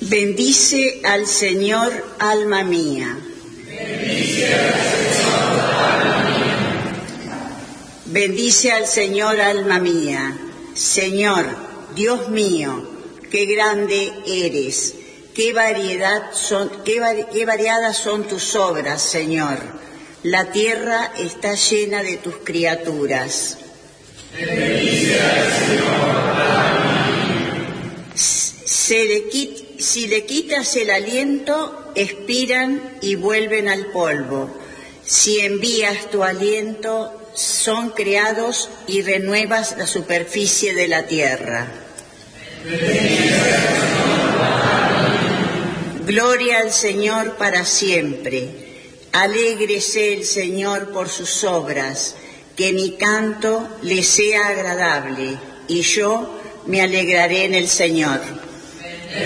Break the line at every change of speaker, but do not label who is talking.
Bendice al Señor, alma mía.
Bendice al Señor, alma mía.
Bendice al Señor, alma mía. Señor, Dios mío, qué grande eres. Qué variadas son tus obras, Señor. La tierra está llena de tus criaturas.
Bendice al Señor, alma mía.
Si le quitas el aliento, expiran y vuelven al polvo. Si envías tu aliento, son creados y renuevas la superficie de la tierra.
Bendice al Señor, alma mía.
Gloria al Señor para siempre. Alégrese el Señor por sus obras, que mi canto le sea agradable, y yo me alegraré en el Señor.